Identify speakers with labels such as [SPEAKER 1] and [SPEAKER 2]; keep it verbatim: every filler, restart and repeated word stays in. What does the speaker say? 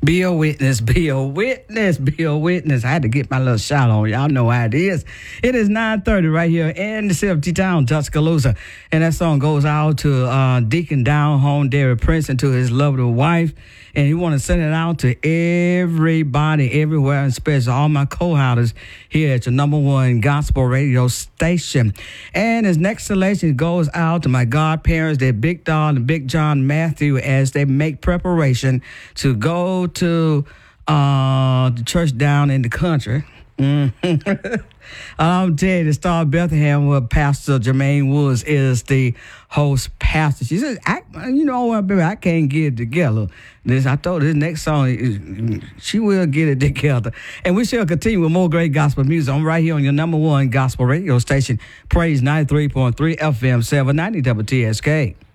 [SPEAKER 1] Be a witness, be a witness, be a witness. I had to get my little shout on. Y'all know how it is. It is nine thirty right here in the city of T-Town, Tuscaloosa. And that song goes out to uh, Deacon Down Home, Derek Prince, and to his lovely wife. And he want to send it out to everybody, everywhere, especially all my co-holders here at your number one gospel radio station. And his next selection goes out to my godparents, their Big Doll and Big John Matthew, as they make preparation to go to uh, the church down in the country. Mm-hmm. I'm telling you, the Star of Bethlehem, where Pastor Jermaine Woods is the host pastor. She says, I, you know what, baby, I can't get it together. This, I told her this next song, is, she will get it together. And we shall continue with more great gospel music. I'm right here on your number one gospel radio station, Praise ninety-three point three F M, seven ninety W T S K.